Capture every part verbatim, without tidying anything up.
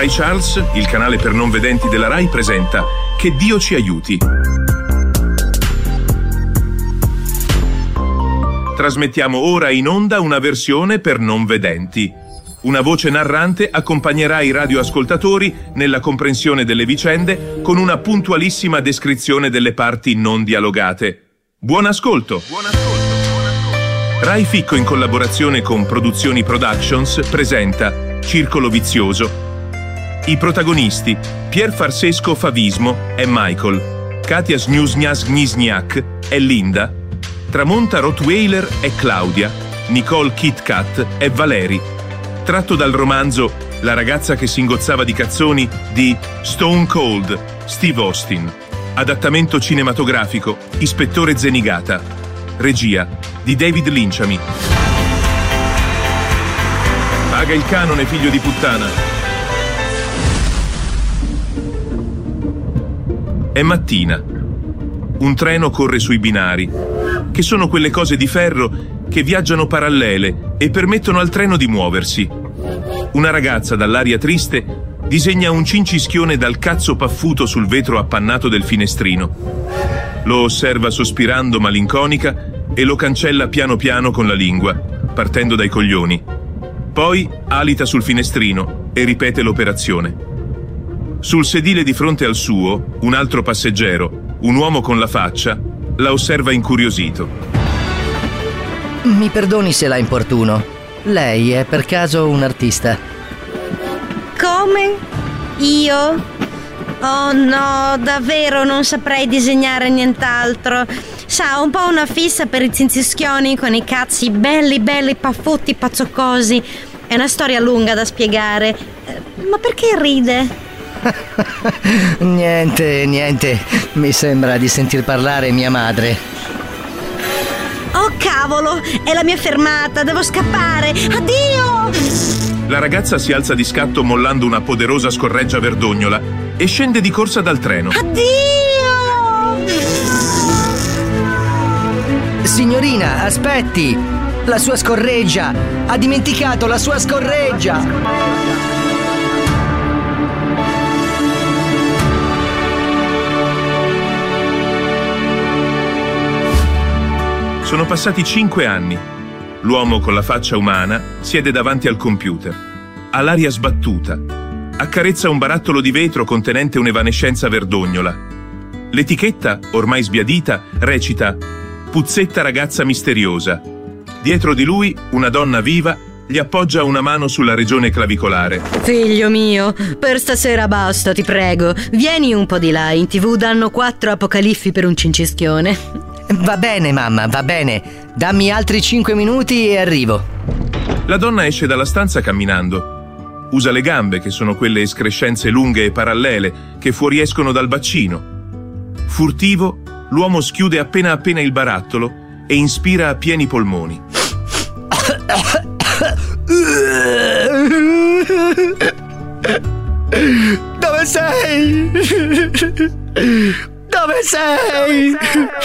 Rai Charles, il canale per non vedenti della Rai, presenta Che Dio ci aiuti. Trasmettiamo ora in onda una versione per non vedenti. Una voce narrante accompagnerà i radioascoltatori nella comprensione delle vicende con una puntualissima descrizione delle parti non dialogate. Buon ascolto! Buon ascolto! Rai Ficco, in collaborazione con Produzioni Productions, presenta Circolo Vizioso. I protagonisti: Pier Farsesco Favismo è Michael, Katia Snusnias-Gnisniak è Linda, Tramonta Rottweiler è Claudia, Nicole Kit Kat è Valeri. Tratto dal romanzo La ragazza che si ingozzava di cazzoni di Stone Cold, Steve Austin. Adattamento cinematografico Ispettore Zenigata. Regia di David Linciami. Paga il canone, figlio di puttana. È mattina. Un treno corre sui binari, che sono quelle cose di ferro che viaggiano parallele e permettono al treno di muoversi. Una ragazza dall'aria triste disegna un cincischione dal cazzo paffuto sul vetro appannato del finestrino. Lo osserva sospirando malinconica e lo cancella piano piano con la lingua, partendo dai coglioni. Poi alita sul finestrino e ripete l'operazione. Sul sedile di fronte al suo, un altro passeggero, un uomo con la faccia, la osserva incuriosito. Mi perdoni se la importuno. Lei è per caso un artista? Come? Io? Oh no, davvero non saprei disegnare nient'altro. Sa, ho un po' una fissa per i zinzischioni con i cazzi belli belli paffutti pazzoccosi. È una storia lunga da spiegare. Ma perché ride? Niente, niente. Mi sembra di sentir parlare mia madre. Oh cavolo, è la mia fermata, devo scappare. Addio! La ragazza si alza di scatto mollando una poderosa scorreggia verdognola e scende di corsa dal treno. Addio! Signorina, aspetti! La sua scorreggia! Ha dimenticato la sua scorreggia! Sono passati cinque anni. L'uomo con la faccia umana siede davanti al computer. Ha l'aria sbattuta. Accarezza un barattolo di vetro contenente un'evanescenza verdognola. L'etichetta, ormai sbiadita, recita «Puzzetta ragazza misteriosa». Dietro di lui, una donna viva gli appoggia una mano sulla regione clavicolare. Figlio mio, per stasera basta, ti prego. Vieni un po' di là, in tv danno quattro apocaliffi per un cincischione. Va bene, mamma, va bene. Dammi altri cinque minuti e arrivo. La donna esce dalla stanza camminando. Usa le gambe, che sono quelle escrescenze lunghe e parallele che fuoriescono dal bacino. Furtivo, l'uomo schiude appena appena il barattolo e inspira a pieni polmoni. Dove sei? Dove sei?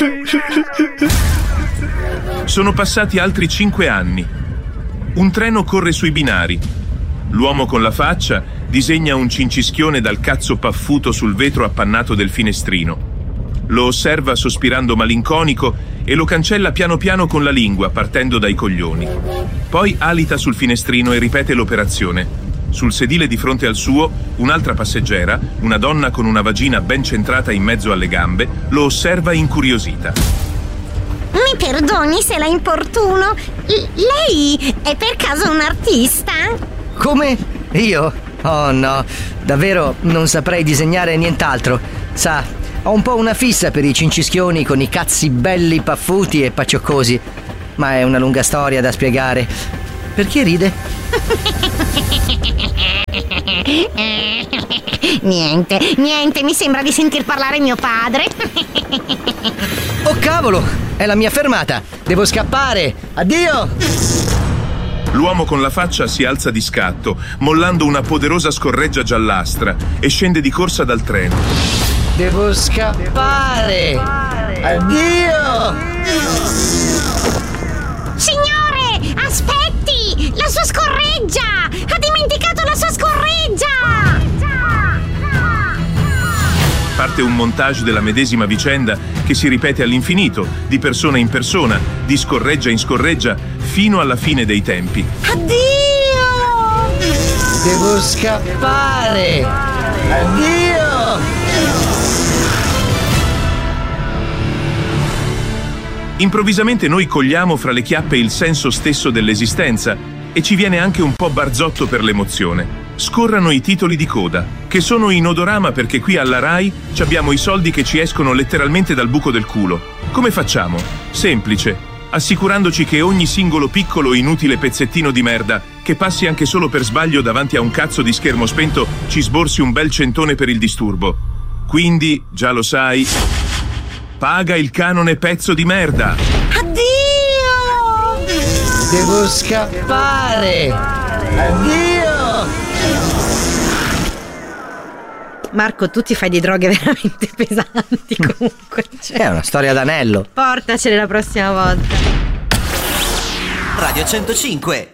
Sono passati altri cinque anni. Un treno corre sui binari. L'uomo con la faccia disegna un cincischione dal cazzo paffuto sul vetro appannato del finestrino. Lo osserva sospirando malinconico e lo cancella piano piano con la lingua, partendo dai coglioni. Poi alita sul finestrino e ripete l'operazione. Sul sedile di fronte al suo, un'altra passeggera, una donna con una vagina ben centrata in mezzo alle gambe, lo osserva incuriosita. Mi perdoni se la importuno? L- lei è per caso un artista? Come? Io? Oh no, davvero non saprei disegnare nient'altro. Sa, ho un po' una fissa per i cincischioni con i cazzi belli paffuti e paccioccosi. Ma è una lunga storia da spiegare. Perché ride? Niente, niente, mi sembra di sentir parlare mio padre. Oh cavolo, è la mia fermata. Devo scappare. Addio! L'uomo con la faccia si alza di scatto, mollando una poderosa scorreggia giallastra e scende di corsa dal treno. Devo scappare. Addio! Signore, aspetti! La sua scorreggia! Ha dimenticato la sua scorreggia! semplicemente un montage della medesima vicenda che si ripete all'infinito, di persona in persona, di scorreggia in scorreggia, fino alla fine dei tempi. Addio! Devo scappare! Addio! Improvvisamente noi cogliamo fra le chiappe il senso stesso dell'esistenza e ci viene anche un po' barzotto per l'emozione. Scorrano i titoli di coda, che sono in odorama perché qui alla Rai ci abbiamo i soldi che ci escono letteralmente dal buco del culo. Come facciamo? Semplice, assicurandoci che ogni singolo piccolo inutile pezzettino di merda che passi anche solo per sbaglio davanti a un cazzo di schermo spento ci sborsi un bel centone per il disturbo. Quindi, già lo sai, paga il canone, pezzo di merda! Addio! Devo scappare! Addio! Marco, tu ti fai di droghe veramente pesanti comunque. Cioè, È una storia d'anello. portacele la prossima volta. Radio centocinque.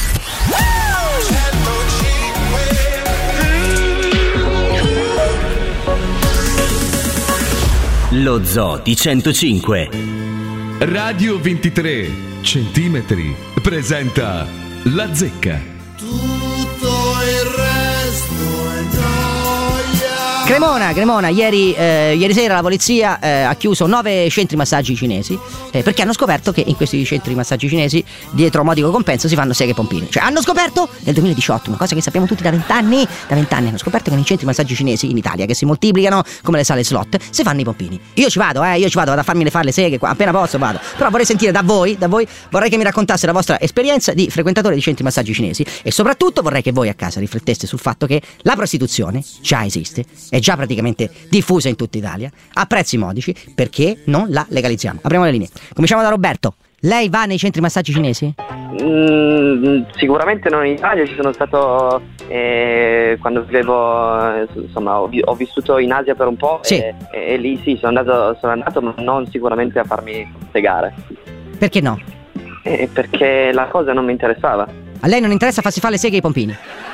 Lo Zoo di centocinque. Radio ventitré centimetri presenta La Zecca. Tutto il resto è gioia. Cremona, Cremona, ieri, eh, ieri sera la polizia eh, ha chiuso nove centri massaggi cinesi eh, perché hanno scoperto che in questi centri massaggi cinesi dietro a modico compenso si fanno seghe e pompini. Cioè hanno scoperto nel duemiladiciotto, una cosa che sappiamo tutti da vent'anni, da vent'anni hanno scoperto che nei centri massaggi cinesi in Italia, che si moltiplicano come le sale slot, si fanno i pompini. Io ci vado, eh, io ci vado, vado a farmi le fare le seghe, qua, appena posso vado. Però vorrei sentire da voi, da voi, vorrei che mi raccontasse la vostra esperienza di frequentatore di centri massaggi cinesi e soprattutto vorrei che voi a casa rifletteste sul fatto che la prostituzione già esiste, è già praticamente diffusa in tutta Italia, a prezzi modici, perché non la legalizziamo? Apriamo le linee. Cominciamo da Roberto. Lei va nei centri massaggi cinesi? Mm, sicuramente non in Italia, ci sono stato eh, quando vivevo, eh, insomma ho, ho vissuto in Asia per un po', Sì. e, e lì sì sono andato, sono andato ma non sicuramente a farmi segare, Perché no? eh, perché la cosa non mi interessava. A lei non interessa farsi fare le seghe e i pompini?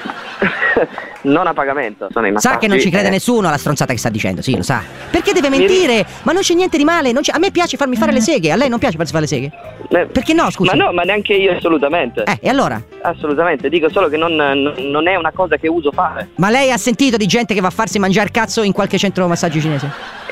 Non a pagamento, sono i Sa massaggi, che non ci crede eh, nessuno alla stronzata che sta dicendo, sì, lo sa. Perché deve Mi mentire? Ma non c'è niente di male, non c'è- a me piace farmi fare le seghe, a lei non piace farsi fare le seghe? eh, Perché no, scusi? Ma no, ma neanche io assolutamente. Eh, e allora? Assolutamente, dico solo che non, non- non è una cosa che uso fare. Ma lei ha sentito di gente che va a farsi mangiare cazzo in qualche centro massaggi cinese?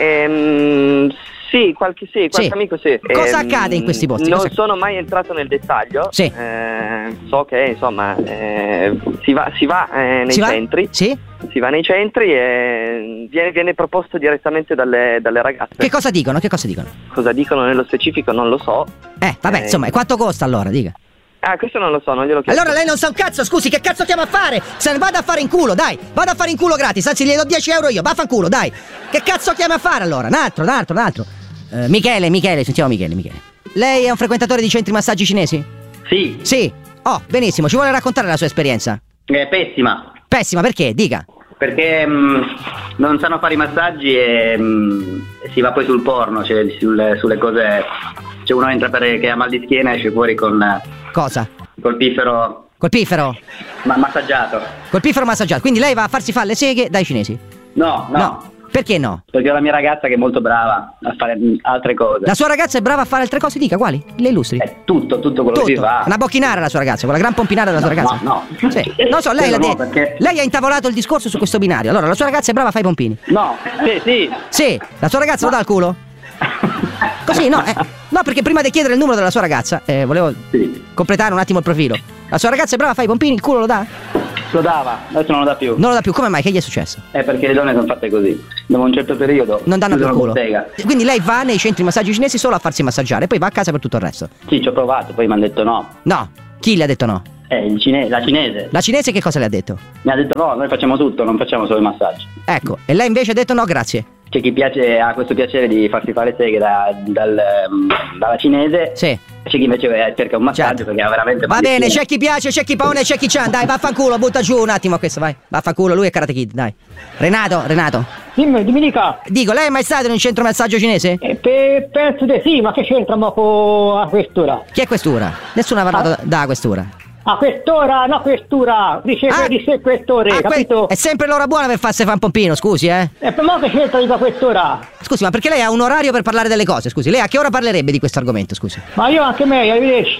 Ehm, sì, qualche, sì, qualche Sì. amico sì. Cosa Ehm, accade in questi posti? Non Cosa- sono mai entrato nel dettaglio. Sì. Eh, so che insomma eh, si va, si va eh, nei Si va? centri. Sì? Si va nei centri e viene, viene proposto direttamente dalle, dalle ragazze. Che cosa dicono? Che cosa dicono? Cosa dicono nello specifico non lo so. Eh, vabbè, Eh. insomma, e quanto costa allora, dica? Ah, questo non lo so, non glielo chiedo. Allora lei non sa un cazzo, scusi, che cazzo chiama a fare? Se ne vada a fare in culo, dai, vada a fare in culo gratis, anzi gli do dieci euro io, vaffanculo, dai. Che cazzo chiama a fare allora? Un altro, un altro, un altro. Eh, Michele, Michele, sentiamo Michele, Michele. Lei è un frequentatore di centri massaggi cinesi? Sì, Sì. Oh, benissimo, ci vuole raccontare la sua esperienza? è pessima, Pessima, perché? Dica. perché mh, non sanno fare i massaggi e mh, si va poi sul porno, cioè sulle, sulle cose, cioè uno entra perché ha mal di schiena e esce fuori con eh, Cosa? col piffero Col piffero? ma massaggiato. Col piffero massaggiato. Quindi lei va a farsi fare le seghe dai cinesi? No, no, Perché no? perché ho la mia ragazza che è molto brava a fare mh, altre cose. La sua ragazza è brava a fare altre cose? Dica, quali? Le illustri. È tutto, tutto quello che si Tutto. fa. Una bocchinara la sua ragazza, quella gran pompinara della sua No, ragazza. no, no. Sì. Non so, lei, Quello l'ha no, de- perché- lei ha intavolato il discorso su questo binario. Allora, la sua ragazza è brava a fare i pompini. No, sì, sì. Sì, la sua ragazza lo dà al culo? Così, no, eh, no, perché prima di chiedere il numero della sua ragazza, eh, volevo Sì. completare un attimo il profilo. La sua ragazza è brava a fare i pompini, il culo lo dà? Lo dava, adesso non lo dà più. Non lo dà più, come mai? Che gli è successo? È perché le donne sono fatte così. Dopo un certo periodo Non danno più il chiudono culo. bottega. Quindi lei va nei centri massaggi cinesi solo a farsi massaggiare, poi va a casa per tutto il resto. Sì, ci ho provato, poi mi hanno detto no. No, chi le ha detto no? Eh, il cine- la cinese La cinese che cosa le ha detto? mi ha detto no, noi facciamo tutto, non facciamo solo i massaggi. Ecco, e lei invece ha detto no, grazie. C'è chi piace, ha questo piacere di farsi fare seghe da- dal, ehm, dalla cinese. Sì. C'è chi invece eh, cerca un massaggio Certo. perché ha veramente Va mal di bene, schiena. c'è chi piace, c'è chi paone, c'è chi c'ha. Dai, vaffanculo, butta giù un attimo questo, vai. Vaffanculo, lui è Karate Kid, dai. Renato, Renato. Dimmi, dimmi dica. Dico, lei è mai stato in un centro massaggio cinese? Eh, pe- penso di sì, ma che c'entra mo con la questura? Chi è questura? Nessuno ha parlato da, da questura. A quest'ora, no questura, dice Ah. di sé questore, Ah, que- capito? è sempre l'ora buona per farsi fare un pompino, scusi, eh? E per mo che scelta dico a quest'ora? Scusi, ma perché lei ha un orario per parlare delle cose? Scusi, lei a che ora parlerebbe di questo argomento, scusi? Ma io anche me, arrivederci.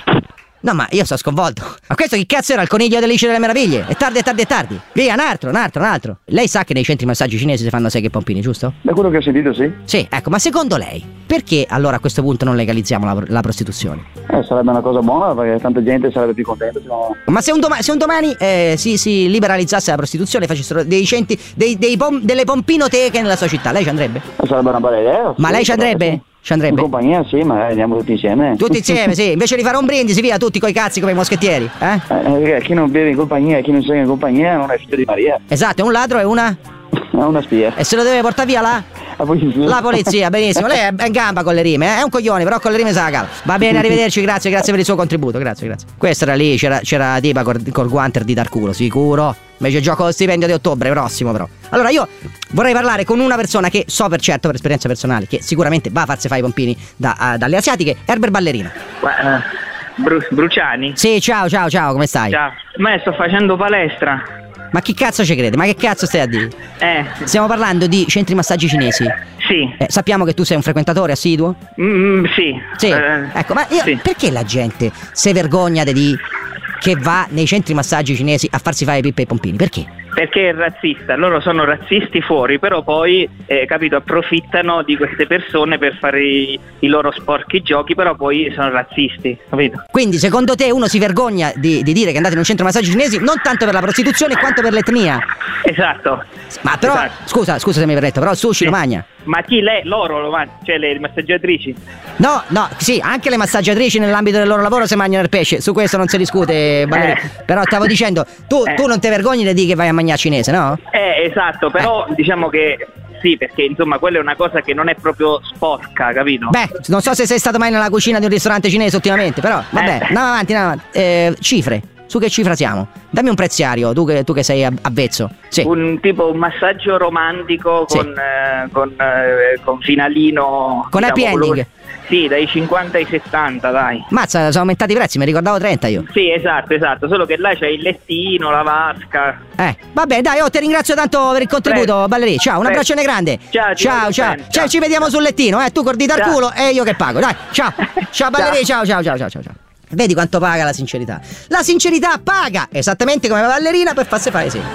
No, ma io sto sconvolto. Ma questo che cazzo era il coniglio dell'Alice delle Meraviglie? È tardi, è tardi, è tardi. Via, un altro, un altro, un altro. Lei sa che nei centri massaggi cinesi si fanno seghe e pompini, giusto? Da quello che ho sentito, sì. Sì, ecco, ma secondo lei, perché allora a questo punto non legalizziamo la, la prostituzione? Eh, sarebbe una cosa buona perché tanta gente sarebbe più contenta. Se no... Ma se un, doma- se un domani eh, si, si liberalizzasse la prostituzione, facessero dei centri, dei, dei pom- delle pompinoteche nella sua città, lei ci andrebbe? Sarebbe una bella idea. Ma sì, lei ci andrebbe? sì. Ci andrebbe? In compagnia, sì, ma andiamo tutti insieme. Tutti insieme, sì. Invece di fare un brindisi, via, tutti coi cazzi come i moschettieri, eh? Eh, chi non beve in compagnia, chi non segue in compagnia non è figlio di Maria. Esatto, è un ladro e una... È una spia. E se lo deve portare via là? La polizia. La polizia, benissimo. Lei è in gamba con le rime, eh? È un coglione, però con le rime se la cava. Va bene, arrivederci, grazie, grazie per il suo contributo, grazie, grazie. Questa era lì, c'era, c'era la tipa col, col guanter di dar culo, sicuro. Invece gioco lo stipendio di ottobre prossimo, però. Allora io vorrei parlare con una persona che so per certo, per esperienze personali, che sicuramente va a farsi fare i pompini da, uh, dalle asiatiche, Herbert Ballerina. Ma, uh, Bru- Bruciani? Sì, ciao, ciao, ciao, come stai? Ciao. Ma sto facendo palestra. Ma chi cazzo ci crede? Ma che cazzo stai a dire? Eh. Stiamo parlando di centri massaggi cinesi. Sì. Eh, sappiamo che tu sei un frequentatore assiduo? Mm, sì. Sì. Eh, ecco, ma io, sì. perché la gente si vergogna di che va nei centri massaggi cinesi a farsi fare pippe e pompini? Perché? Perché è razzista, loro sono razzisti fuori, però poi, eh, capito, approfittano di queste persone per fare i, i loro sporchi giochi, però poi sono razzisti, capito? Quindi secondo te uno si vergogna di, di dire che è andato in un centro massaggi cinesi non tanto per la prostituzione quanto per l'etnia? Esatto. Ma però, Esatto. scusa, scusa se mi permetto, però il sushi Sì. lo mangia. Ma chi lei? Loro lo mangiano, cioè le massaggiatrici? No, no, sì, anche le massaggiatrici nell'ambito del loro lavoro si mangiano il pesce, su questo non si discute, Valeria. Eh. Però stavo dicendo, tu, Eh. tu non ti vergogni di dire che vai a mangiare cinese, no? Eh, esatto, però diciamo che sì, perché insomma quella è una cosa che non è proprio sporca, capito? Beh, non so se sei stato mai nella cucina di un ristorante cinese ultimamente, però vabbè, Eh. andiamo avanti, andiamo avanti. Eh, cifre, su che cifra siamo? Dammi un preziario, tu che, tu che sei avvezzo. Sì. Un tipo un massaggio romantico Sì. con, eh, con, eh, con finalino. Con happy diciamo, ending. Sì, dai cinquanta ai settanta, dai. Mazza, sono aumentati i prezzi, mi ricordavo trenta io. Sì, esatto, esatto, solo che là c'è il lettino, la vasca. Eh, vabbè, dai, oh, ti ringrazio tanto per il contributo, Prego. Ballerì. Ciao, un Prego. abbraccione grande. Ciao, ti ciao, voglio ciao. bene, Cioè, ciao. ci vediamo sul lettino, eh. Tu cordi dal Ciao. culo e io che pago. Dai, ciao. Ciao, Ballerì, ciao, ciao, ciao, ciao, ciao, ciao. Vedi quanto paga la sincerità? La sincerità paga, esattamente come la ballerina per farsi fare sì.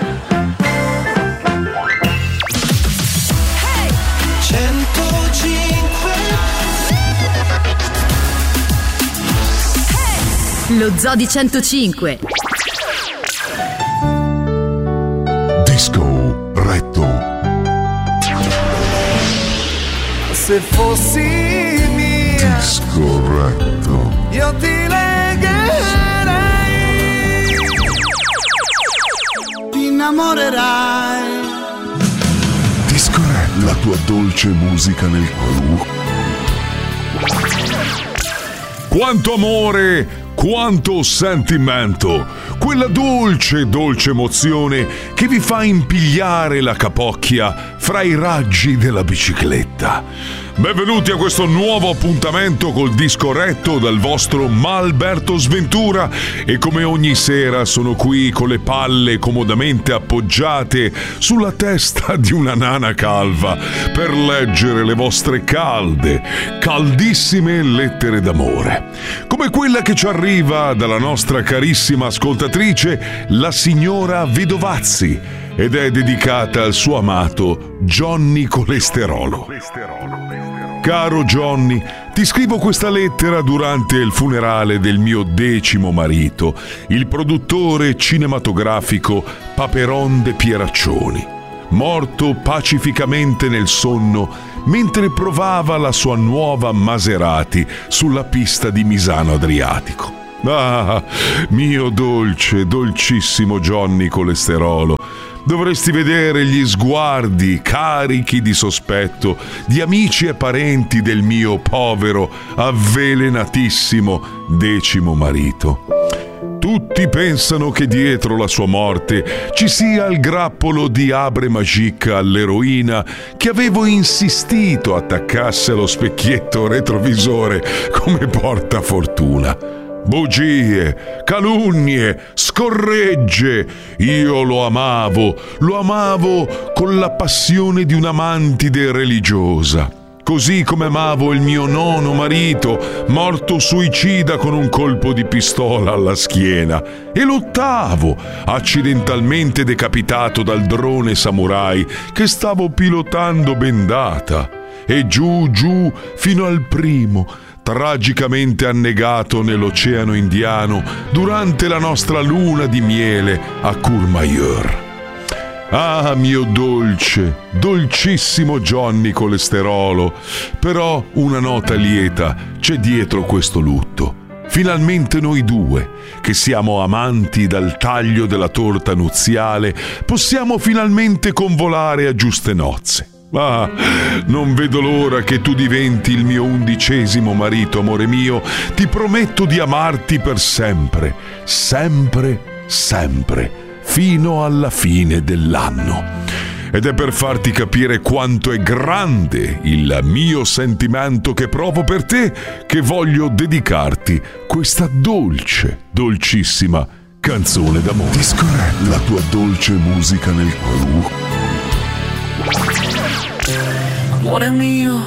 Lo Zoo di centocinque. Disco retto. Se fossi mia, Disco retto. io ti legherei, ti innamorerai. Disco retto. La tua dolce musica nel cuore. Quanto amore, quanto sentimento, quella dolce, dolce emozione che vi fa impigliare la capocchia fra i raggi della bicicletta. Benvenuti a questo nuovo appuntamento col disco retto dal vostro Malberto Sventura e come ogni sera sono qui con le palle comodamente appoggiate sulla testa di una nana calva per leggere le vostre calde, caldissime lettere d'amore. Come quella che ci arriva dalla nostra carissima ascoltatrice, la signora Vedovazzi, ed è dedicata al suo amato Johnny Colesterolo. Caro Johnny, ti scrivo questa lettera durante il funerale del mio decimo marito, il produttore cinematografico Paperon de Pieraccioni, morto pacificamente nel sonno mentre provava la sua nuova Maserati sulla pista di Misano Adriatico. Ah, mio dolce, dolcissimo Johnny Colesterolo, dovresti vedere gli sguardi carichi di sospetto di amici e parenti del mio povero, avvelenatissimo decimo marito. Tutti pensano che dietro la sua morte ci sia il grappolo di Abre Magique all'eroina che avevo insistito attaccasse allo specchietto retrovisore come portafortuna. bugie, calunnie, scorregge. Io lo amavo, lo amavo con la passione di un'amantide religiosa. Così come amavo il mio nono marito, morto suicida con un colpo di pistola alla schiena, e l'ottavo, accidentalmente decapitato dal drone samurai che stavo pilotando bendata, e giù giù fino al primo, tragicamente annegato nell'Oceano Indiano durante la nostra luna di miele a Courmayeur. Ah, mio dolce, dolcissimo Johnny Colesterolo, però una nota lieta c'è dietro questo lutto. Finalmente noi due, che siamo amanti dal taglio della torta nuziale, possiamo finalmente convolare a giuste nozze. Ah, non vedo l'ora che tu diventi il mio undicesimo marito, amore mio. Ti prometto di amarti per sempre, sempre, sempre, fino alla fine dell'anno. Ed è per farti capire quanto è grande il mio sentimento che provo per te che voglio dedicarti questa dolce, dolcissima canzone d'amore. Discorretta la tua dolce musica nel cuore. Amore mio,